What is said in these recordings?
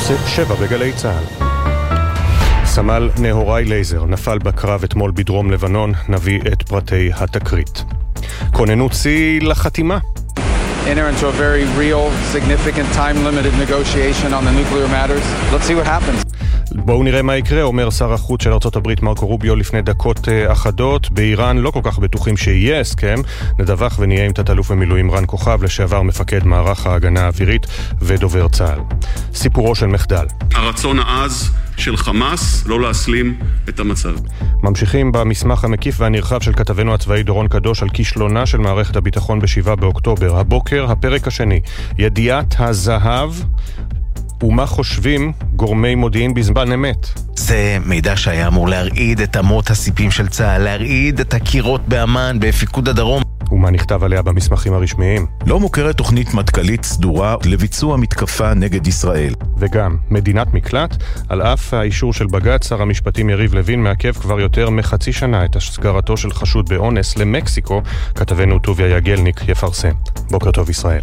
7 בגלי צה"ל. סמל נהוראי לייזר נפל בקרב אתמול בדרום לבנון, נביא את פרטי התקרית. כוננות שיא לחתימה. Enter into a very real, significant, time-limited negotiation on the nuclear matters. Let's see what happens. בואו נראה מה יקרה, אומר שר החוץ של ארצות הברית מרקו רוביו לפני דקות אחדות. באיראן לא כל כך בטוחים שיהיה הסכם. נדווח ונהיה עם תת-אלוף במילואים רן כוכב, לשעבר מפקד מערך ההגנה האווירית ודובר צה"ל. סיפורו של מחדל. הרצון העז של חמאס לא להסלים את המצב. ממשיכים במסמך המקיף והנרחב של כתבנו הצבאי דורון קדוש על כישלונה של מערכת הביטחון ב7 באוקטובר. הבוקר הפרק השני, ידיעת הזהב ומה חושבים גורמי מודיעין בזמן אמת. זה מידע שהיה אמור להרעיד את אמות הסיפים של צה"ל, להרעיד את הקירות באמן, בפיקוד הדרום. ומה נכתב עליה במסמכים הרשמיים? לא מוכרת תוכנית מטכ"לית סדורה לביצוע מתקפה נגד ישראל. וגם מדינת מקלט, על אף האישור של בג"ץ, שר המשפטים יריב לוין מעכב כבר יותר מחצי שנה את הסגרתו של חשוד באונס למקסיקו. כתבנו טוביה יגלניק יפרסם. בוקר טוב ישראל.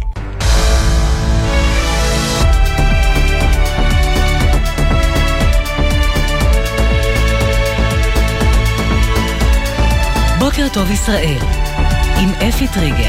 בוקר טוב ישראל, עם אפי טריגר.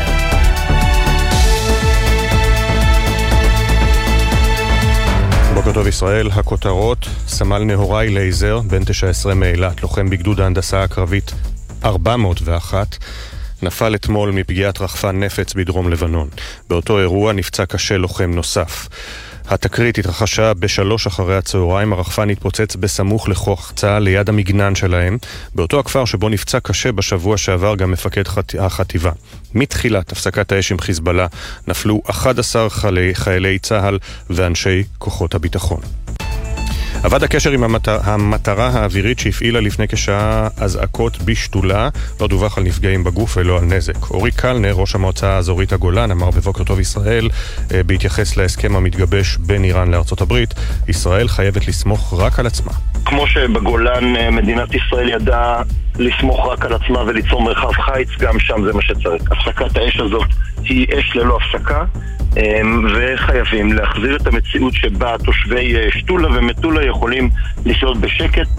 בוקר טוב ישראל, הכותרות: סמל נהוראי לייזר, בן 19 מאילת, לוחם בגדוד ההנדסה הקרבית 401, נפל אתמול מפגיעת רחפן נפץ בדרום לבנון. באותו אירוע נפצע קשה לוחם נוסף. התקרית התרחשה ב3 אחרי הצהריים. הרחפן התפוצץ בסמוך לכוח צה"ל ליד המגנן שלהם, באותו הכפר שבו נפצע קשה בשבוע שעבר גם מפקד החטיבה. מתחילת הפסקת האש עם חיזבאללה נפלו 11 חיילי צה"ל ואנשי כוחות הביטחון. עבד הקשר עם המטרה האווירית שהפעילה לפני כשעה אזעקות בשתולה. לא דווח על נפגעים בגוף ולא על נזק. אורי קלנר, ראש המועצה האזורית הגולן, אמר בבוקר טוב ישראל, בהתייחס להסכם המתגבש בין איראן לארצות הברית, ישראל חייבת לסמוך רק על עצמה. כמו שבגולן מדינת ישראל ידעה לסמוך רק על עצמה וליצור מרחב חיץ, גם שם זה מה שצריך. הפסקת האש הזאת היא אש ללא הפסקה, וחייבים להחזיר את המציאות שבה תושבי שתולה ומטולה יכולים לחיות בשקט.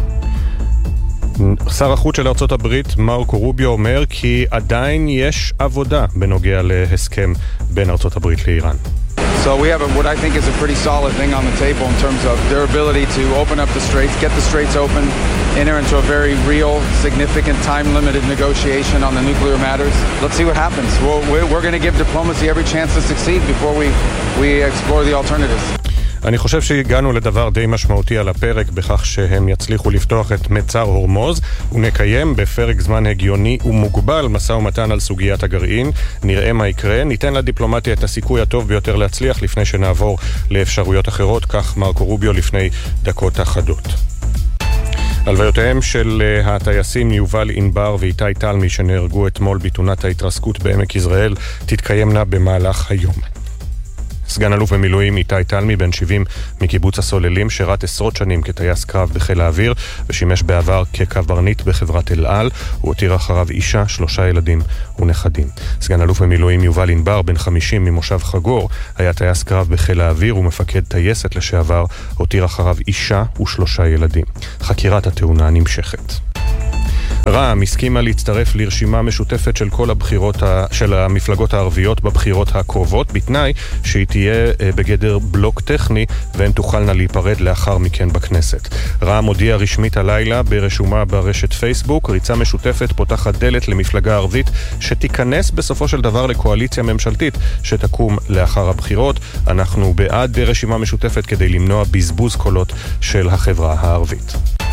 שר החוץ של ארצות הברית מרקו רוביו אומר כי עדיין יש עבודה בנוגע להסכם בין ארצות הברית לאיראן. So we have what I think is a pretty solid thing on the table in terms of their ability to open up the straits, get the straits open, enter into a very real, significant, time-limited negotiation on the nuclear matters. Let's see what happens. We're going to give diplomacy every chance to succeed before we explore the alternatives. אני חושב שהגענו לדבר די משמעותי על הפרק בכך שהם יצליחו לפתוח את מצר הורמוז ונקיים בפרק זמן הגיוני ומוגבל משא ומתן על סוגיית הגרעין. נראה מה יקרה, ניתן לדיפלומטיה את הסיכוי הטוב ביותר להצליח לפני שנעבור לאפשרויות אחרות, כך מרקו רוביו לפני דקות אחדות. הלוויותיהם של הטייסים יובל ענבר ואיתי תלמי שנהרגו אתמול בתאונת ההתרסקות בעמק יזרעאל תתקיימנה במהלך היום. סגן אלוף במילואים איתי תלמי, בן 70 מקיבוץ הסוללים, שירת עשרות שנים כטייס קרב בחיל האוויר ושימש בעבר כקברניט בחברת אל על. הוא הותיר אחריו אישה, 3 ילדים ונכדים. סגן אלוף במילואים יובל ענבר, בן 50 ממושב חגור, היה טייס קרב בחיל האוויר ומפקד טייסת לשעבר, הותיר אחריו אישה ו3 ילדים. חקירת התאונה נמשכת. רע"מ הסכימה להצטרף לרשימה משותפת של כל הבחירות של המפלגות הערביות בבחירות הקרובות, בתנאי שהיא תהיה בגדר בלוק טכני והן תוכלנה להיפרד לאחר מכן בכנסת. רע"מ הודיע רשמית הלילה ברשומה ברשת פייסבוק, ריצה משותפת פותחת דלת למפלגה ערבית שתיכנס בסופו של דבר לקואליציה ממשלתית שתקום לאחר הבחירות. אנחנו בעד רשימה משותפת כדי למנוע בזבוז קולות של החברה הערבית.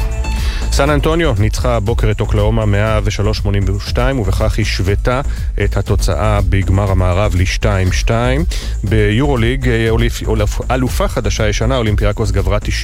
סן אנטוניו ניצחה הבוקר את אוקלאומה 103-82 ובכך השוותה את התוצאה בגמר המערב ל-2-2. ביורוליג אלופה חדשה ישנה אולימפיאקוס גברה 92-85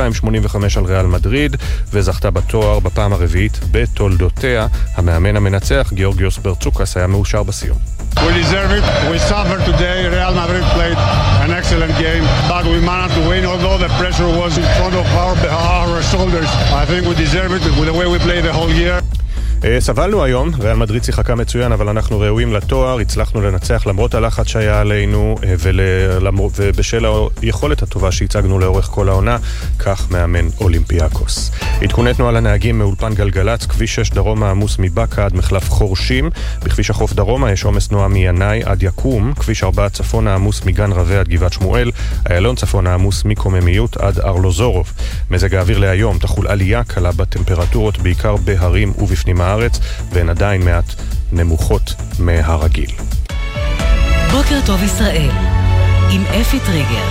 על ריאל מדריד וזכתה בתואר בפעם הרביעית בתולדותיה. המאמן המנצח גיאורגיוס ברצוקס היה מאושר בסיום. We deserve it. We suffered today. Real Madrid played an excellent game, but we managed to win. Although the pressure was in front of our shoulders, I think we deserve it with the way we played the whole year. סבלנו היום, ריאל מדריד שיחקה מצוין, אבל אנחנו ראויים לתואר, הצלחנו לנצח למרות הלחץ שהיה עלינו, ובשל היכולת הטובה שהצגנו לאורך כל העונה, כך מאמן אולימפיאקוס. עדכוני תנועה לנהגים מאולפן גלגלץ, כביש 6 דרומה עמוס מבקה עד מחלף חורשים, בכביש החוף דרומה יש עומס תנועה מינאי עד יקום, כביש 4 צפון העמוס מגן רווה עד גבעת שמואל, איילון צפון העמוס מקוממיות עד ארלוזורוב. מזג האוויר להיום תחול עלייה קלה בטמפרטורות בעיקר בהרים ובפנים הארץ, והן עדיין מעט נמוכות מהרגיל. בוקר טוב ישראל עם אפי טריגר.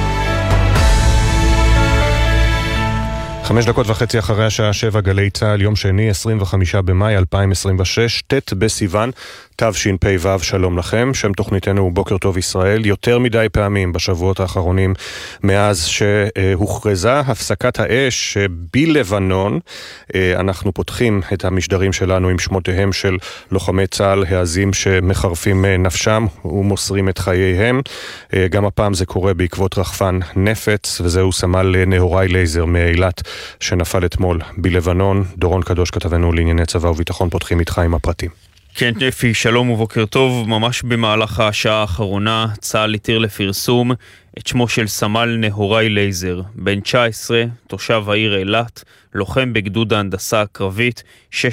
5:30 אחרי השעה 7, גלי צהל, יום שני, 25 במאי 2026, ט' בסיוון, תשפ"ו. שלום לכם, שם תוכניתנו הוא בוקר טוב ישראל. יותר מדי פעמים בשבועות האחרונים מאז שהוכרזה הפסקת האש בלבנון, אנחנו פותחים את המשדרים שלנו עם שמותיהם של לוחמי צה"ל העזים שמחרפים נפשם ומוסרים את חייהם. גם הפעם זה קורה בעקבות רחפן נפץ, וזהו סמל נהוראי לייזר מאילת שנפל אתמול בלבנון. דורון קדוש, כתבנו לענייני צבא וביטחון, פותחים איתך עם הפרטים. כן, אפי, שלום ובוקר טוב. ממש במהלך השעה האחרונה צה"ל התיר לפרסום את שמו של סמל נהוראי לייזר, בן 19, תושב העיר אילת, לוחם בגדוד ההנדסה הקרבית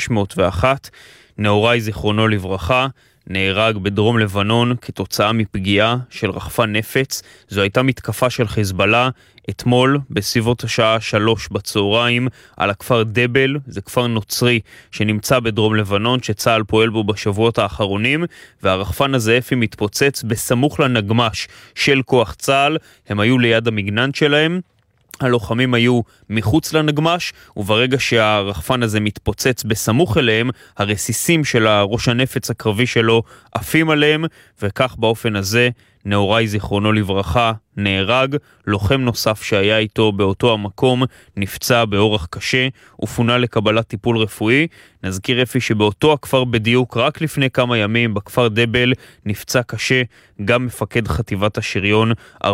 601. נהוראי, זיכרונו לברכה, נהרג בדרום לבנון כתוצאה מפגיעה של רחפן נפץ. זו הייתה מתקפה של חיזבאללה אתמול בסביבות השעה 3 בצהריים על הכפר דבל, זה כפר נוצרי שנמצא בדרום לבנון שצה"ל פועל בו בשבועות האחרונים, והרחפן הזה אפי מתפוצץ בסמוך לנגמש של כוח צה"ל. הם היו ליד המגנן שלהם, הלוחמים היו מחוץ לנגמש, וברגע שהרחפן הזה מתפוצץ בסמוך אליהם, הרסיסים של ראש הנפץ הקרבי שלו עפים עליהם, וכך באופן הזה נהוראי, זיכרונו לברכה, נהרג. לוחם נוסף שהיה איתו באותו המקום נפצע באורח קשה ופונה לקבלת טיפול רפואי. נזכיר אפי שבאותו הכפר בדיוק רק לפני כמה ימים, בכפר דבל, נפצע קשה גם מפקד חטיבת השריון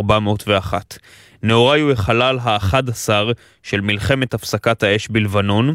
401. נהוראי הוא החלל ה-11 של מלחמת הפסקת האש בלבנון.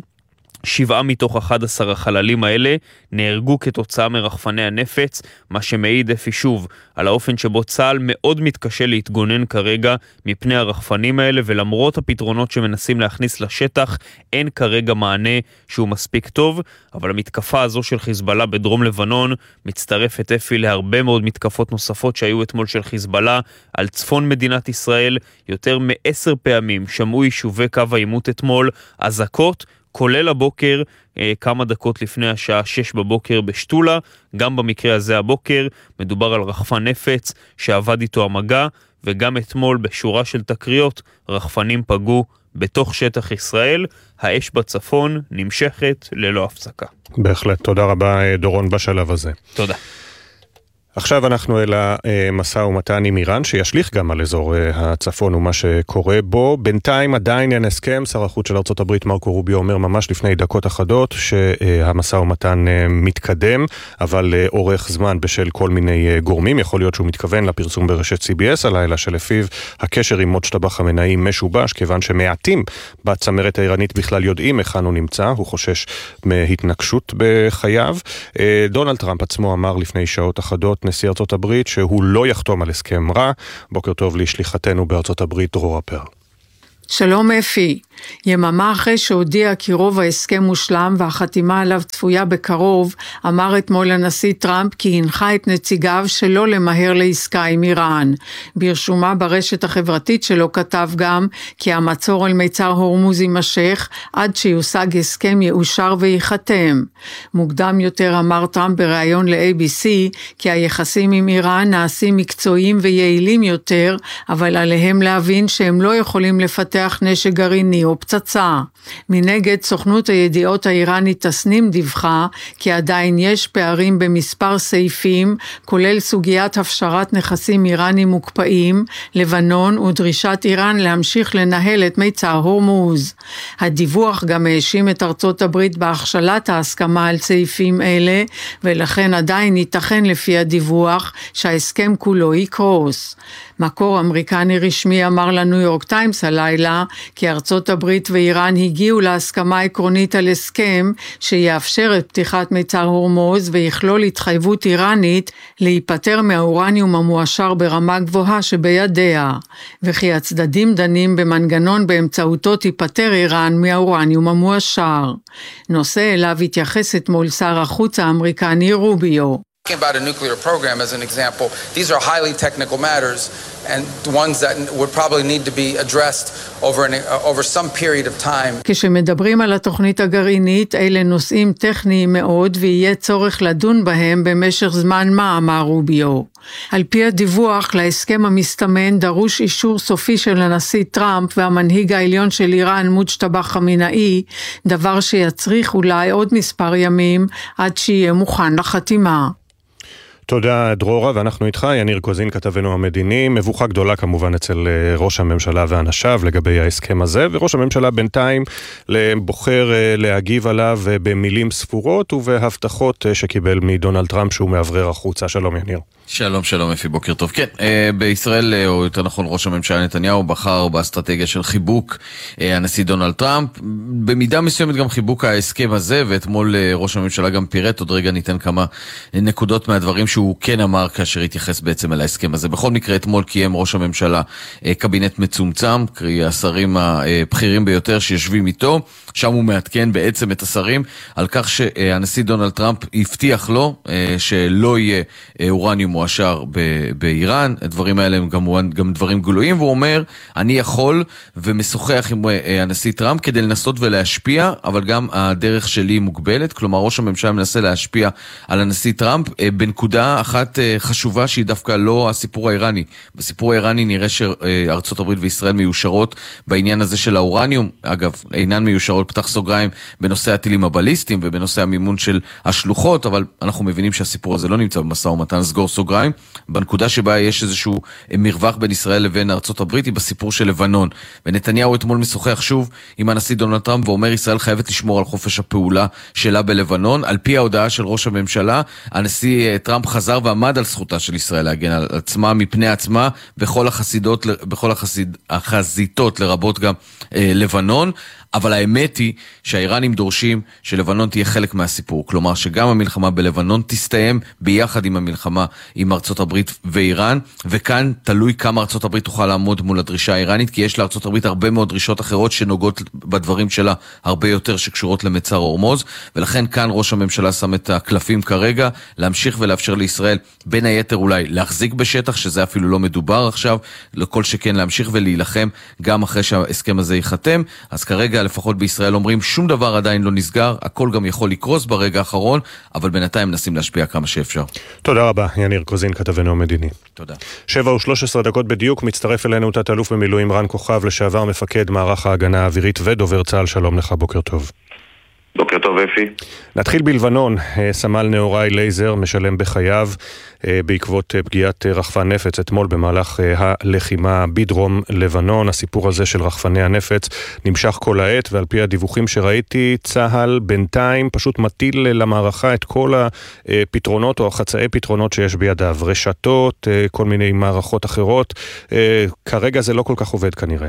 7 מתוך 11 החללים האלה נהרגו כתוצאה מרחפני הנפץ, מה שמעיד אפי שוב על האופן שבו צה"ל מאוד מתקשה להתגונן כרגע מפני הרחפנים האלה, ולמרות הפתרונות שמנסים להכניס לשטח, אין כרגע מענה שהוא מספיק טוב. אבל המתקפה הזו של חיזבאללה בדרום לבנון מצטרפת אפי להרבה מאוד מתקפות נוספות שהיו אתמול של חיזבאללה על צפון מדינת ישראל. יותר מ10 פעמים שמעו יישובי קו העימות אתמול אזעקות, כולל הבוקר, כמה דקות לפני השעה 6 בבוקר בשטולה. גם במקרה הזה הבוקר מדובר על רחפן נפץ שעבד איתו המגע, וגם אתמול בשורה של תקריות רחפנים פגעו בתוך שטח ישראל. האש בצפון נמשכת ללא הפסקה. בהחלט, תודה רבה דורון בשלב הזה. תודה. עכשיו אנחנו אל המשא ומתן עם איראן, שישליך גם על אזור הצפון ומה שקורה בו. בינתיים עדיין אין הסכם. שר החוץ של ארצות הברית מרקו רוביו אומר ממש לפני דקות אחדות שהמשא ומתן מתקדם, אבל אורך זמן בשל כל מיני גורמים. יכול להיות שהוא מתכוון לפרסום ברשת CBS הלילה, שלפיו הקשר עם מוג'טבא חמינאי משובש, כיוון שמעטים בצמרת האיראנית בכלל יודעים היכן הוא נמצא. הוא חושש מהתנגשות בחייו. דונלד טראמפ עצמו אמר לפני שעות אחדות, נשיא ארצות הברית, שהוא לא יחתום על הסכם רע. בוקר טוב לשליחתנו בארצות הברית, דרורה פרל. שלום אפי. יממה אחרי שהודיע כי רוב ההסכם מושלם והחתימה עליו צפויה בקרוב, אמר אתמול הנשיא טראמפ כי הנחה את נציגיו שלא למהר לעסקה עם איראן. ברשומה ברשת החברתית שלו כתב גם כי המצור על מיצר הורמוז יימשך עד שיושג הסכם יאושר ויחתם. מוקדם יותר אמר טראמפ בריאיון ל-ABC כי היחסים עם איראן נעשים מקצועיים ויעילים יותר, אבל עליהם להבין שהם לא יכולים לפתח נשק גרעיני או פצצה. מנגד, סוכנות הידיעות האיראנית תסנים דיווחה כי עדיין יש פערים במספר סעיפים, כולל סוגיית הפשרת נכסים איראנים מוקפאים, לבנון ודרישת איראן להמשיך לנהל את מיצר הורמוז. הדיווח גם האשים את ארצות הברית בהכשלת ההסכמה על סעיפים אלה, ולכן עדיין ייתכן לפי הדיווח שההסכם כולו יקרוס. מקור אמריקני רשמי אמר לניו יורק טיימס הלילה כי ארצות הברית ואיראן הגיעו להסכמה עקרונית על הסכם שיאפשר את פתיחת מצר הורמוז ויכלול התחייבות איראנית להיפטר מהאורניום המועשר ברמה גבוהה שבידיה, וכי הצדדים דנים במנגנון באמצעותו תיפטר איראן מהאורניום המועשר. נושא אליו התייחס אתמול שר החוץ האמריקני רוביו. About a nuclear program as an example, these are highly technical matters and ones that would probably need to be addressed over some period of time. כשמדברים על התוכנית הגרעינית, אלה נושאים טכניים מאוד ויהיה צורך לדון בהם במשך זמן מה, אמר רוביו. על פי הדיווח להסכם המסתמן דרוש אישור סופי של הנשיא טראמפ והמנהיג העליון של איראן מוג'טבא חמינאי, דבר שיצריך אולי עוד מספר ימים עד שיהיה מוכן לחתימה. תודה דרורה, ואנחנו איתך, יניר קוזין כתבנו המדיני, מבוכה גדולה כמובן אצל ראש הממשלה ואנשיו לגבי ההסכם הזה, וראש הממשלה בינתיים בוחר להגיב עליו במילים ספורות ובהבטחות שקיבל מדונלד טראמפ שהוא מעברר החוצה. שלום יניר. שלום, שלום אפי, בוקר טוב. כן, בישראל, או יותר נכון ראש הממשלה נתניהו, בחר באסטרטגיה של חיבוק הנשיא דונלד טראמפ, במידה מסוימת גם חיבוק ההסכם הזה, ואתמול ראש הממשלה גם פירט, עוד רגע ניתן כמה נקודות מהדברים שהוא כן אמר כאשר התייחס בעצם על ההסכם הזה. בכל מקרה, אתמול קיים ראש הממשלה קבינט מצומצם, קרי השרים הבכירים ביותר שיושבים איתו, שם הוא מעדכן בעצם את השרים על כך שהנשיא דונלד טראמפ הבטיח לו שלא יהיה אורניום מועשר באיראן. הדברים האלה הם גם דברים גלויים, והוא אומר, אני יכול ומשוחח עם הנשיא טראמפ כדי לנסות ולהשפיע, אבל גם הדרך שלי מוגבלת, כלומר ראש הממשלה מנסה להשפיע על הנשיא טראמפ בנקודה אחת חשובה שהיא דווקא לא הסיפור האיראני. בסיפור האיראני נראה שארצות הברית וישראל מיושרות בעניין הזה של האורניום, אגב אינן מיושרות, פתח סוגריים, בנושא הטילים הבליסטיים ובנושא המימון של השלוחות, אבל אנחנו מבינים שהסיפור הזה לא נמצא במשא ומתן, סגור סוגריים. בנקודה שבה יש איזשהו מרווח בין ישראל לבין ארצות הברית היא בסיפור של לבנון. ונתניהו אתמול משוחח שוב עם הנשיא דונלד טראמפ ואומר ישראל חייבת לשמור על חופש הפעולה שלה בלבנון. על פי ההודעה של ראש הממשלה, הנשיא טראמפ חזר ועמד על זכותה של ישראל להגן על עצמה מפני עצמה בכל החזיתות לרבות גם לבנון. אבל האמת היא שהאיראנים דורשים שלבנון תהיה חלק מהסיפור, כלומר שגם המלחמה בלבנון תסתיים ביחד עם המלחמה עם ארצות הברית ואיראן, וכאן תלוי כמה ארצות הברית תוכל לעמוד מול הדרישה האיראנית, כי יש לארצות הברית הרבה מאוד דרישות אחרות שנוגעות בדברים שלה הרבה יותר שקשורות למצר הורמוז, ולכן כאן ראש הממשלה שם את הקלפים כרגע, להמשיך ולאפשר לישראל בין היתר אולי להחזיק בשטח, שזה אפילו לא מדובר עכשיו, לכל שכן להמשיך ולהילחם גם אחרי שההסכם הזה ייחתם. אז כרגע לפחות בישראל אומרים שום דבר עדיין לא נסגר, הכל גם יכול לקרוס ברגע האחרון, אבל בינתיים מנסים להשפיע כמה שאפשר. תודה רבה, יניר קוזין כתבנו המדיני. תודה. 7:13 בדיוק, מצטרף אלינו תת-אלוף במילואים רן כוכב, לשעבר מפקד מערך ההגנה האווירית ודובר צה"ל. שלום לך, בוקר טוב. בוקר טוב אפי. נתחיל בלבנון, סמל נהוראי לייזר משלם בחייו בעקבות פגיעת רחפן נפץ אתמול במהלך הלחימה בדרום לבנון. הסיפור הזה של רחפני הנפץ נמשך כל העת, ועל פי הדיווחים שראיתי, צה"ל בינתיים פשוט מטיל למערכה את כל הפתרונות או החצאי פתרונות שיש בידיו, רשתות, כל מיני מערכות אחרות. כרגע זה לא כל כך עובד כנראה.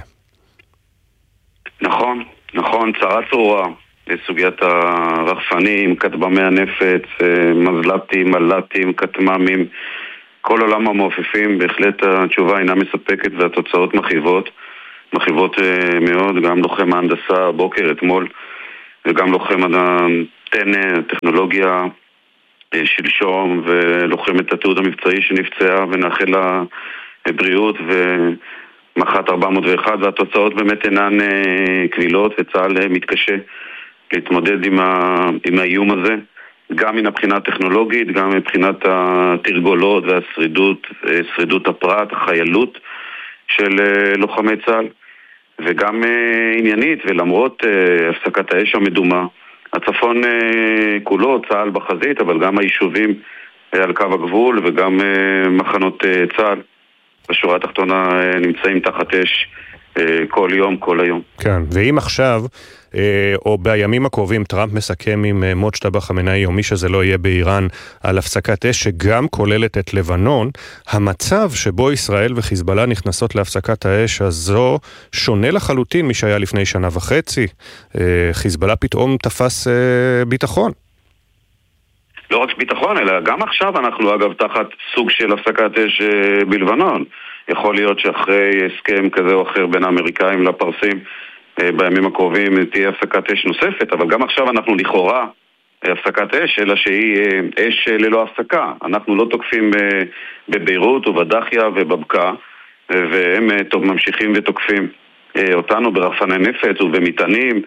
נכון, צרה צרורה. סוגיית הרחפנים, כטב"מי הנפץ, מזל"טים, מל"טים, כטמ"מים, כל עולם המעופפים, בהחלט התשובה אינה מספקת והתוצאות מכאיבות מאוד. גם לוחם ההנדסה הבוקר אתמול וגם לוחם הטכנולוגיה שלשום ולוחם את התיעוד המבצעי שנפצעה, ונאחל לה בריאות ומח"ט 401, והתוצאות באמת אינן קבילות, וצה"ל מתקשה להתמודד עם האיום הזה, גם מן הבחינה הטכנולוגית, גם מבחינת התרגולות והשרידות הפרט, החיילות של לוחמי צה"ל, וגם עניינית. ולמרות הפסקת האש המדומה, הצפון כולו, צה"ל בחזית, אבל גם היישובים על קו הגבול וגם מחנות צה"ל בשורה התחתונה נמצאים תחת אש כל יום, כל היום. כן, ואם עכשיו, או בימים הקרובים, טראמפ מסכם עם מוג'טבא חמינאי, או מי שזה לא יהיה באיראן, על הפסקת אש שגם כוללת את לבנון, המצב שבו ישראל וחיזבאללה נכנסות להפסקת האש הזו שונה לחלוטין משהיה לפני שנה וחצי. חיזבאללה פתאום תפס ביטחון. לא רק ביטחון, אלא גם עכשיו אנחנו אגב תחת סוג של הפסקת אש בלבנון. יכול להיות שאחרי הסכם כזה או אחר בין האמריקאים לפרסים, בימים הקרובים תהיה הפסקת אש נוספת, אבל גם עכשיו אנחנו לכאורה הפסקת אש, אלא שהיא אש ללא הפסקה. אנחנו לא תוקפים בביירות ובדחיה ובבקע, והם ממשיכים ותוקפים אותנו ברחפני נפץ ובמטענים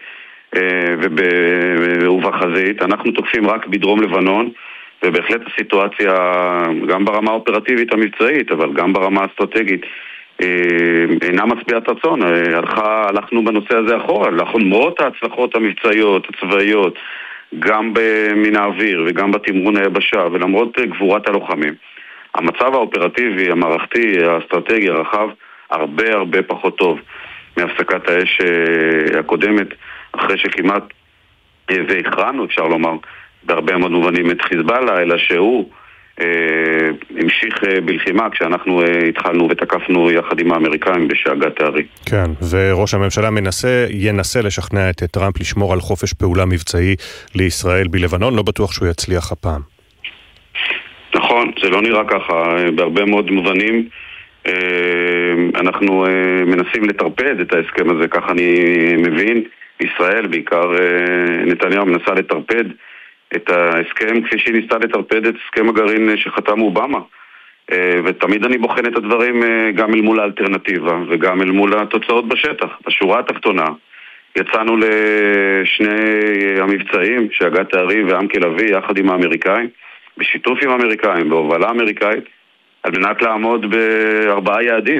ובחזית. אנחנו תוקפים רק בדרום לבנון, ובהחלט הסיטואציה גם ברמה האופרטיבית המבצעית, אבל גם ברמה האסטרטגית אינה מצביעת רצון. הלכנו בנושא הזה אחורה, למרות ההצלחות המבצעיות, הצבאיות, גם מן האוויר וגם בתמרון היבשה, ולמרות גבורת הלוחמים, המצב האופרטיבי, המערכתי, האסטרטגי, הרחב, הרבה הרבה פחות טוב מהפסקת האש הקודמת, אחרי שכמעט והכרענו, אפשר לומר, בהרבה מאוד מובנים את חיזבאללה, אלא שהוא המשיך בלחימה כשאנחנו התחלנו ותקפנו יחד עם האמריקאים בשאגת הארי. כן, וראש הממשלה ינסה לשכנע את טראמפ לשמור על חופש פעולה מבצעי לישראל בלבנון, לא בטוח שהוא יצליח הפעם. נכון, זה לא נראה ככה, בהרבה מאוד מובנים אנחנו מנסים לטרפד את ההסכם הזה, ככה אני מבין. ישראל, בעיקר נתניהו, מנסה לטרפד את ההסכם כפי שהיא ניסתה לטרפד את הסכם הגרעין שחתם אובמה. ותמיד אני בוחן את הדברים גם אל מול האלטרנטיבה וגם אל מול התוצאות בשטח. בשורה התחתונה יצאנו לשני המבצעים, שאגת הארי ועמק לביא, יחד עם האמריקאים, בשיתוף עם האמריקאים, בהובלה אמריקאית, על מנת לעמוד ב4 יעדים.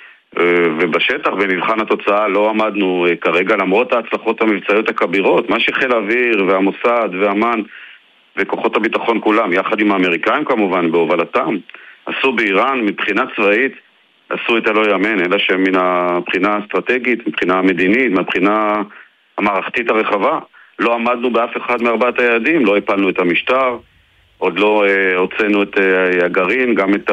ובשטח, במבחן התוצאה, לא עמדנו כרגע, למרות ההצלחות המבצעיות הכבירות. מה שחיל האוויר והמוסד והאמן וכוחות הביטחון כולם, יחד עם האמריקאים כמובן, בהובלתם, עשו באיראן מבחינה צבאית, עשו את הלא יאמן, אלא שמן הבחינה האסטרטגית, מבחינה המדינית, מבחינה המערכתית הרחבה, לא עמדנו באף אחד מ4 היעדים, לא הפלנו את המשטר, עוד לא הוצאנו את הגרעין, גם את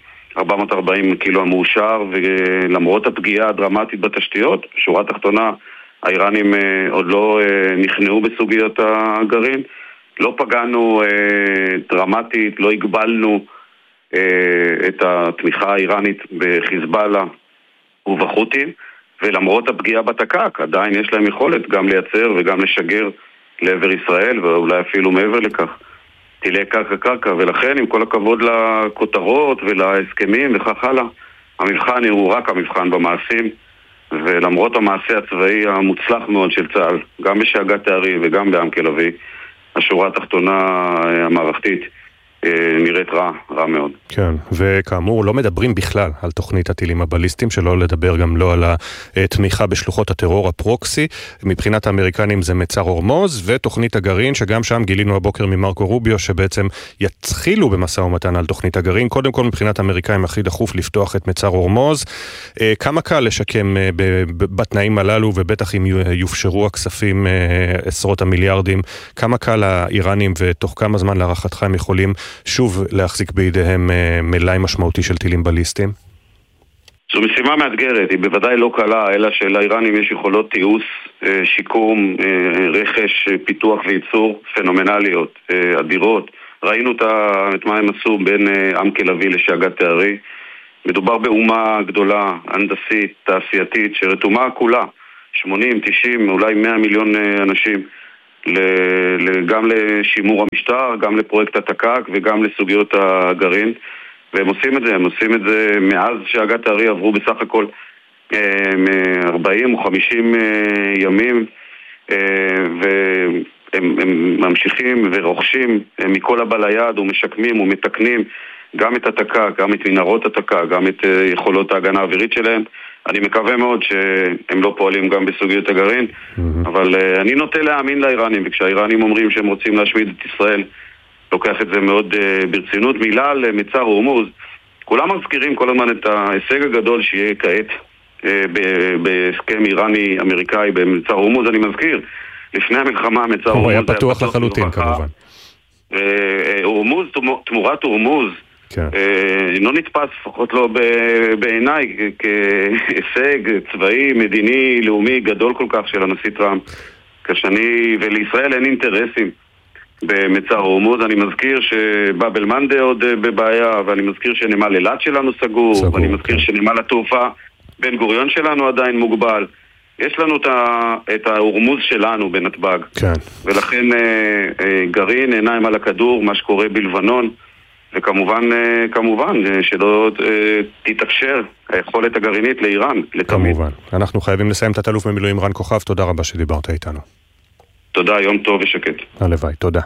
440 קילו המאושר, ולמרות הפגיעה הדרמטית בתשתיות, שורה תחתונה, האיראנים עוד לא נכנעו בסוגיות הגרעין, לא פגענו דרמטית, לא הגבלנו את התמיכה האיראנית בחיזבאללה ובחות'ים, ולמרות הפגיעה בתק"ק, עדיין יש להם יכולת גם לייצר וגם לשגר לעבר ישראל, ואולי אפילו מעבר לכך. טילי קרקע, ולכן עם כל הכבוד לכותרות ולהסכמים וכך הלאה, המבחן הוא רק המבחן במעשים, ולמרות המעשה הצבאי המוצלח מאוד של צה"ל, גם בשאגת הארי וגם בעמק לביא, השורה התחתונה המערכתית נראית רע מאוד. כן, וכאמור לא מדברים בכלל על תוכנית הטילים הבליסטיים, שלא לדבר גם לא על התמיכה בשלוחות הטרור הפרוקסי. מבחינת האמריקנים זה מצר הורמוז, ותוכנית הגרעין, שגם שם גילינו הבוקר ממרקו רוביו, שבעצם יתחילו במשא ומתן על תוכנית הגרעין. קודם כל מבחינת האמריקאים הכי דחוף לפתוח את מצר הורמוז. כמה קל לשקם בתנאים הללו, ובטח אם יופשרו הכספים עשרות המיליארדים, כמה קל האיראנים ותוך כמה זמן להערכתך הם יכולים שוב להחזיק בידיהם מלאי משמעותי של טילים בליסטיים? זו משימה מאתגרת, היא בוודאי לא קלה, אלא שלאיראנים יש יכולות תיעוש, שיקום, רכש, פיתוח וייצור פנומנליות, אדירות. ראינו את מה הם עשו בין עמק לביא לשאגת הארי. מדובר באומה גדולה, הנדסית, תעשייתית, שרתומה כולה, 80, 90, אולי 100 מיליון אנשים, גם לשימור המשטר, גם לפרויקט התק"ק וגם לסוגיות הגרעין, והם עושים את זה מאז שאגת הארי עברו בסך הכל 40 או 50 ימים, והם ממשיכים ורוכשים מכל הבא ליד ומשקמים ומתקנים גם את התק"ק, גם את מנהרות התק"ק, גם את יכולות ההגנה האווירית שלהם. אני מקווה מאוד שהם לא פועלים גם בסוגיות הגרעין, אבל אני נוטה להאמין לאיראנים, וכשהאיראנים אומרים שהם רוצים להשמיד את ישראל, לוקח את זה מאוד ברצינות. מילה על מצר הורמוז, כולם מזכירים כל הזמן את ההישג הגדול שיהיה כעת בהסכם איראני-אמריקאי במצר הורמוז. אני מזכיר, לפני המלחמה מצר הורמוז היה פתוח לחלוטין כמובן. הורמוז תמורת הורמוז לא נתפס, לפחות לא בעיניי, כהישג צבאי, מדיני, לאומי גדול כל כך של הנשיא טראמפ. ולישראל אין אינטרסים במצר הורמוז. אני מזכיר שבאבל מנדה עוד בבעיה, ואני מזכיר שנמל אילת שלנו סגור, ואני מזכיר שנמל התעופה בן גוריון שלנו עדיין מוגבל. יש לנו את ההורמוז שלנו בנתב"ג, ולכן גרעין, עיניים על הכדור, מה שקורה בלבנון, וכמובן שלא תתאפשר היכולת הגרעינית לאיראן לתמיד. כמובן. אנחנו חייבים לסיים את התת-אלוף במילואים רן כוכב, תודה רבה שדיברת איתנו. תודה, יום טוב ושקט. הלוואי, תודה.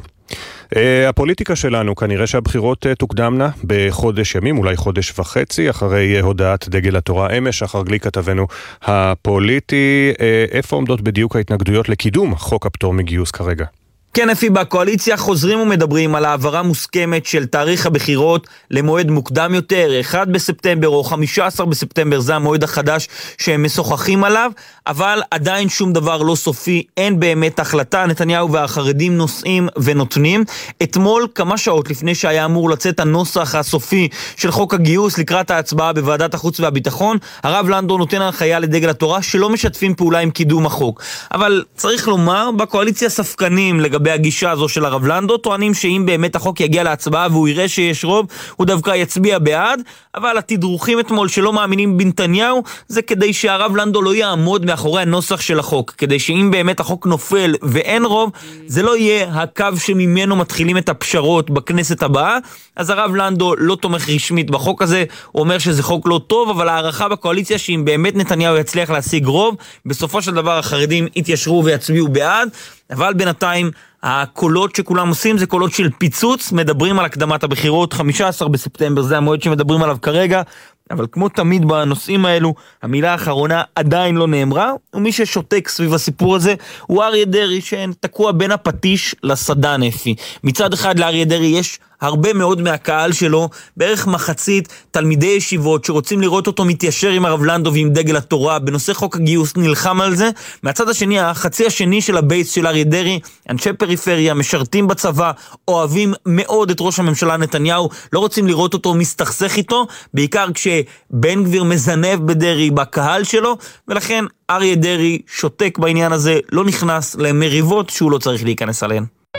הפוליטיקה שלנו, כנראה שהבחירות תוקדמנה בחודש ימים, אולי חודש וחצי, אחרי הודעת דגל התורה אמש, שחר גליק כתבנו הפוליטי. איפה עומדות בדיוק ההתנגדויות לקידום חוק הפטור מגיוס כרגע? כן, אפי, בקואליציה חוזרים ומדברים על העברה מוסכמת של תאריך הבחירות למועד מוקדם יותר, 1 בספטמבר או 15 בספטמבר, זה המועד החדש שהם משוחחים עליו, אבל עדיין שום דבר לא סופי, אין באמת החלטה. נתניהו והחרדים נושאים ונותנים. אתמול, כמה שעות לפני שהיה אמור לצאת הנוסח הסופי של חוק הגיוס לקראת ההצבעה בוועדת החוץ והביטחון, הרב לנדו נותן הנחיה לדגל התורה שלא משתפים פעולה עם קידום החוק. אבל צריך לומר, בקואליציה ספקנים לגבי הגישה הזו של הרב לנדו, טוענים שאם באמת החוק יגיע להצבעה והוא יראה שיש רוב, הוא דווקא יצביע בעד, אבל התדרוכים אתמול שלא מאמינים בנתניהו, זה כדי שהרב לנדו לא יעמוד מאחורי הנוסח של החוק, כדי שאם באמת החוק נופל ואין רוב, זה לא יהיה הקו שממנו מתחילים את הפשרות בכנסת הבאה. אז הרב לנדו לא תומך רשמית בחוק הזה, הוא אומר שזה חוק לא טוב, אבל הערכה בקואליציה שאם באמת נתניהו יצליח להשיג רוב, בסופו של דבר החרדים יתיישרו ויצביעו בעד. אבל בינתיים הקולות שכולם עושים זה קולות של פיצוץ, מדברים על הקדמת הבחירות, 15 בספטמבר זה המועד שמדברים עליו כרגע, אבל כמו תמיד בנושאים האלו, המילה האחרונה עדיין לא נאמרה, ומי ששותק סביב הסיפור הזה הוא אריה דרעי, שתקוע בין הפטיש לסדן אפי. מצד אחד לאריה דרעי יש הרבה מאוד מהקהל שלו, בערך מחצית תלמידי ישיבות שרוצים לראות אותו מתיישר עם הרב לנדו ועם דגל התורה, בנושא חוק הגיוס נלחם על זה. מהצד השני, החצי השני של הבייס של אריה דרעי, אנשי פריפריה, משרתים בצבא, אוהבים מאוד את ראש הממשלה נתניהו, לא רוצים לראות אותו מסתכסך איתו, בעיקר כשבן גביר מזנב בדרעי בקהל שלו, ולכן אריה דרעי שותק בעניין הזה, לא נכנס למריבות שהוא לא צריך להיכנס עליהן.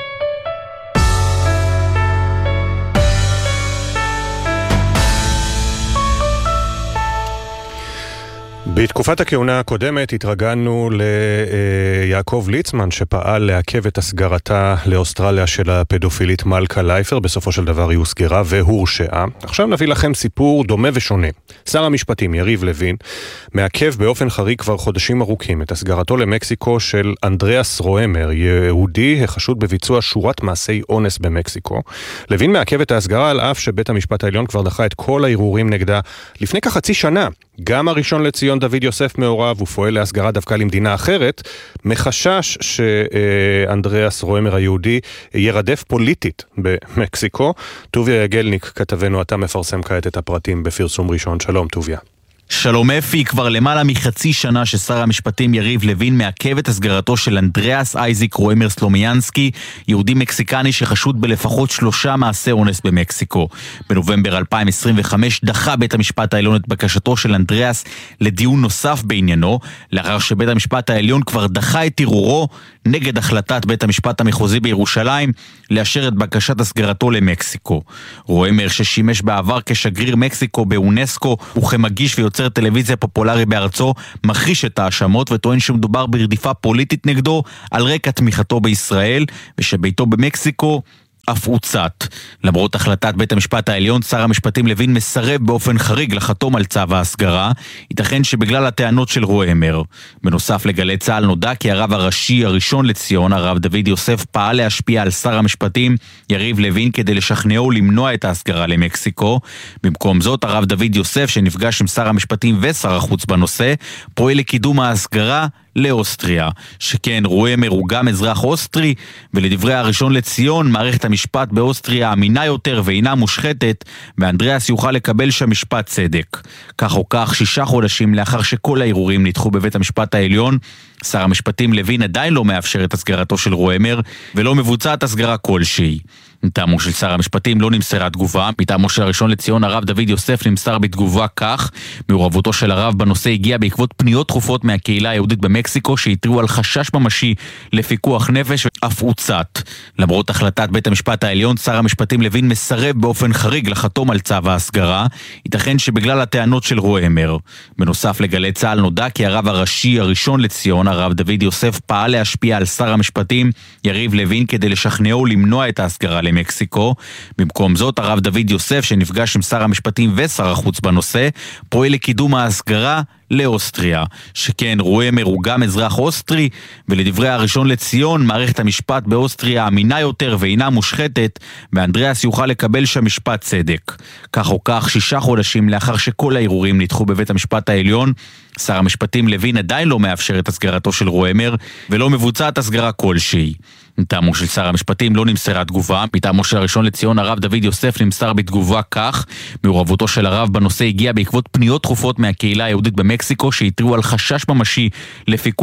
בתקופת הכהונה הקודמת התרגלנו ליעקב ליצמן שפעל לעכב את הסגרתה לאוסטרליה של הפדופילית מלכה לייפר, בסופו של דבר היא הוסגרה והורשעה. עכשיו נביא לכם סיפור דומה ושונה. שר המשפטים יריב לוין מעכב באופן חריג כבר חודשים ארוכים את הסגרתו למקסיקו של אנדריאס רואמר, יהודי החשוד בביצוע שורת מעשי אונס במקסיקו. לוין מעכב את ההסגרה על אף שבית המשפט העליון כבר דחה את כל הערעורים נגדה לפני כחצי שנה. גם הראשון לציון דוד יוסף מעורב ופועל להסגרה דווקא למדינה אחרת, מחשש שאנדריאס רואמר היהודי ירדף פוליטית במקסיקו. טוביה יגלניק כתבנו, אתה מפרסם כעת את הפרטים בפרסום ראשון. שלום טוביה. שלום אפי, כבר למעלה מחצי שנה ששר המשפטים יריב לוין מעכב את הסגרתו של אנדריאס אייזיק רואמר סלומיאנסקי, יהודי מקסיקני שחשוד בלפחות 3 מעשי אונס במקסיקו. בנובמבר 2025 דחה בית המשפט העליון את בקשתו של אנדריאס לדיון נוסף בעניינו, לאחר שבית המשפט העליון כבר דחה את ערעורו נגד החלטת בית המשפט המחוזי בירושלים לאשר את בקשת הסגרתו למקסיקו. רואמר ששימש בעבר כשגריר מקסיקו באונסקו וכמגיש ויוצר טלוויזיה פופולרי בארצו, מכחיש את האשמות וטוען שמדובר ברדיפה פוליטית נגדו על רקע תמיכתו בישראל, ושביתו במקסיקו אף הוצת. למרות החלטת בית המשפט העליון, שר המשפטים לוין מסרב באופן חריג לחתום על צו ההסגרה, ייתכן שבגלל הטענות של רואמר. בנוסף לגלי צה"ל נודע כי הרב הראשי הראשון לציון, הרב דוד יוסף, פעל להשפיע על שר המשפטים יריב לוין כדי לשכנעו למנוע את ההסגרה למקסיקו. במקום זאת, הרב דוד יוסף, שנפגש עם שר המשפטים ושר החוץ בנושא, פועל לקידום ההסגרה לאוסטריה, שכן רואמר הוא גם אזרח אוסטרי, ולדברי הראשון לציון, מערכת המשפט באוסטריה אמינה יותר ואינה מושחתת, ואנדריאס יוכל לקבל שם משפט צדק. כך או כך, 6 חודשים לאחר שכל הערעורים נדחו בבית המשפט העליון, שר המשפטים לוין עדיין לא מאפשר את הסגרתו של רואמר, ולא מבוצעת הסגרה כלשהי. מטעמו של שר המשפטים לא נמסרה תגובה, מטעמו של הראשון לציון הרב דוד יוסף נמסר בתגובה כך: מעורבותו של הרב בנושא הגיע בעקבות פניות תכופות מהקהילה היהודית במקסיקו שהתריעו על חשש ממשי לפיקוח נפש ואף הוצת. למרות החלטת בית המשפט העליון, שר המשפטים לוין מסרב באופן חריג לחתום על צו ההסגרה, ייתכן שבגלל הטענות של רואמר. בנוסף, לגלי צה"ל נודע כי הרב הראשי הראשון לציון הרב דוד יוסף פעל להשפיע על שר המשפטים יריב לוין כדי לשכנעו למנוע את ההסגרה למקסיקו. במקום זאת, הרב דוד יוסף, שנפגש עם שר המשפטים ושר החוץ בנושא, פועל לקידום ההסגרה לאוסטריה, שכן רואמר הוא גם אזרח אוסטרי, ולדברי הראשון לציון, מערכת המשפט באוסטריה אמינה יותר ואינה מושחתת, ואנדריאס יוכל לקבל שם משפט צדק. כך או כך, 6 חודשים לאחר שכל הערעורים נדחו בבית המשפט העליון, שר המשפטים לוין עדיין לא מאפשר את הסגרתו של רואמר, ולא מבוצעת הסגרה כלשהי. מטעמו של שר המשפטים לא נמסרה תגובה, מטעמו של הראשון לציון הרב דוד יוסף נמסר בתגובה כך: מעורבותו של הרב בנושא הגיע בעקבות פניות תכופות מהקהילה היהודית במקסיקו שהתריעו על חשש ממשי לפיקוח